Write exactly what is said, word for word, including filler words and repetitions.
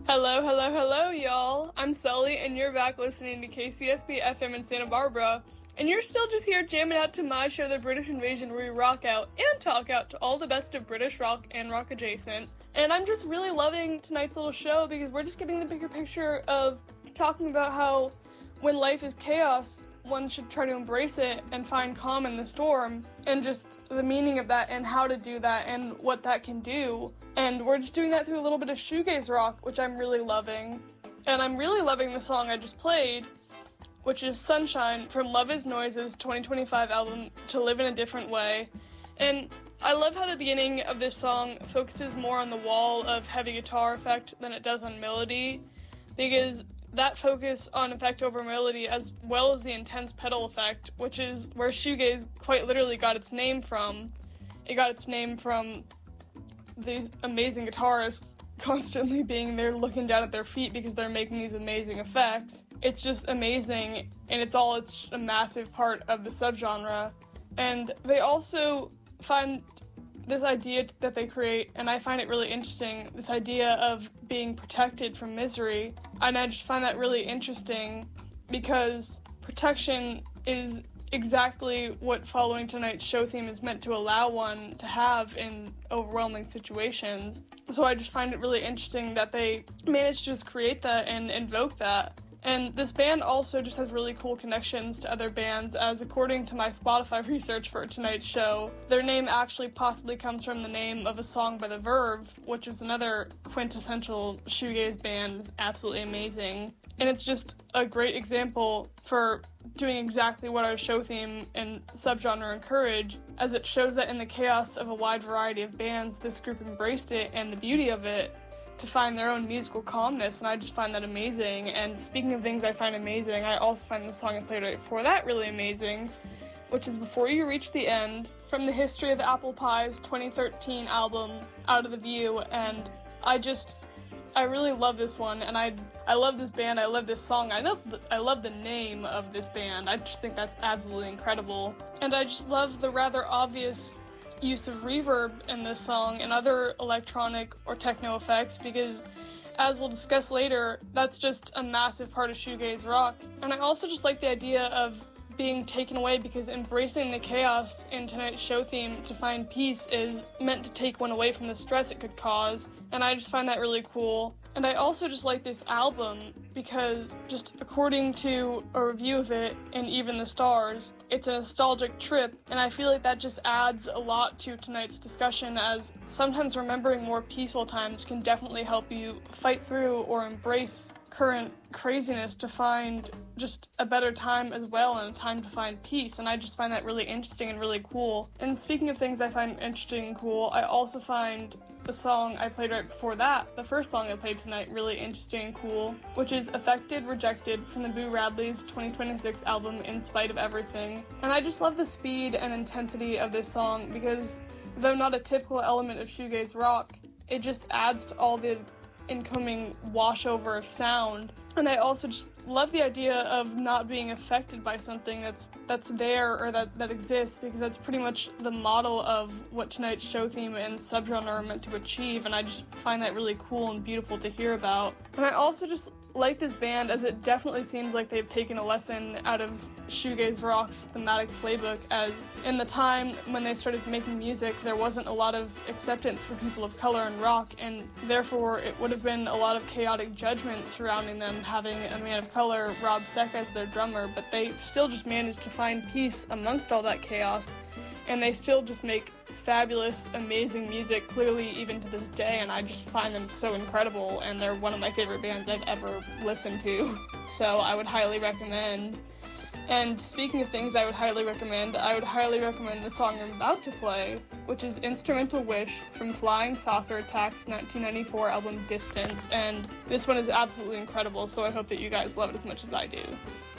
Hello, hello, hello, y'all. I'm Sully, and you're back listening to K C S B F M in Santa Barbara. And you're still just here jamming out to my show, The British Invasion, where we rock out and talk out to all the best of British rock and rock adjacent. And I'm just really loving tonight's little show because we're just getting the bigger picture of talking about how when life is chaos, one should try to embrace it and find calm in the storm, and just the meaning of that and how to do that and what that can do. And we're just doing that through a little bit of shoegaze rock, which I'm really loving. And I'm really loving the song I just played, which is Sunshine from Love Is Noise's twenty twenty-five album, To Live in a Different Way. And I love how the beginning of this song focuses more on the wall of heavy guitar effect than it does on melody, because that focus on effect over melody, as well as the intense pedal effect, which is where shoegaze quite literally got its name from. It got its name from these amazing guitarists constantly being there looking down at their feet because they're making these amazing effects. It's just amazing, and it's all it's just a massive part of the subgenre. And they also find this idea that they create, and I find it really interesting, this idea of being protected from misery. And I just find that really interesting because protection is exactly what following tonight's show theme is meant to allow one to have in overwhelming situations. So I just find it really interesting that they managed to just create that and invoke that. And this band also just has really cool connections to other bands, as according to my Spotify research for tonight's show, their name actually possibly comes from the name of a song by The Verve, which is another quintessential shoegaze band. It's absolutely amazing. And it's just a great example for doing exactly what our show theme and subgenre encourage, as it shows that in the chaos of a wide variety of bands, this group embraced it and the beauty of it to find their own musical calmness, and I just find that amazing. And speaking of things I find amazing, I also find the song I played right before that really amazing, which is Before You Reach the End, from the History of Apple Pie's twenty thirteen album, Out of the View. And I just, I really love this one, and I I love this band, I love this song, I love, the, I love the name of this band. I just think that's absolutely incredible. And I just love the rather obvious use of reverb in this song and other electronic or techno effects, because as we'll discuss later, that's just a massive part of shoegaze rock. And I also just like the idea of being taken away, because embracing the chaos in tonight's show theme to find peace is meant to take one away from the stress it could cause, and I just find that really cool. And I also just like this album because, just according to a review of it in Even the Stars, it's a nostalgic trip, and I feel like that just adds a lot to tonight's discussion, as sometimes remembering more peaceful times can definitely help you fight through or embrace current craziness to find just a better time as well, and a time to find peace. And I just find that really interesting and really cool. And speaking of things I find interesting and cool, I also find the song I played right before that, the first song I played tonight, really interesting and cool, which is Affected Rejected from the Boo Radley's twenty twenty-six album In Spite of Everything. And I just love the speed and intensity of this song because, though not a typical element of shoegaze rock, it just adds to all the incoming washover of sound. And I also just love the idea of not being affected by something that's that's there or that, that exists, because that's pretty much the model of what tonight's show theme and subgenre are meant to achieve, and I just find that really cool and beautiful to hear about. And I also just like this band, as it definitely seems like they've taken a lesson out of shoegaze rock's thematic playbook, as in the time when they started making music, there wasn't a lot of acceptance for people of color in rock, and therefore it would have been a lot of chaotic judgment surrounding them having a man of color, Rob Seck, as their drummer, but they still just managed to find peace amongst all that chaos, and they still just make fabulous, amazing music, clearly even to this day, and I just find them so incredible, and they're one of my favorite bands I've ever listened to, so I would highly recommend. And speaking of things I would highly recommend, I would highly recommend the song I'm about to play, which is Instrumental Wish from Flying Saucer Attack's nineteen ninety-four album Distance, and this one is absolutely incredible, so I hope that you guys love it as much as I do.